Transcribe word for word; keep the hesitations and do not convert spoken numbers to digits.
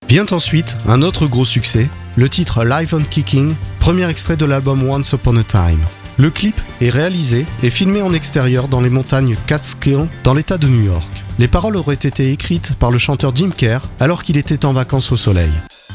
Vient ensuite un autre gros succès, le titre Live on Kicking, premier extrait de l'album Once Upon a Time. Le clip est réalisé et filmé en extérieur dans les montagnes Catskill dans l'état de New York. Les paroles auraient été écrites par le chanteur Jim Kerr alors qu'il était en vacances au soleil.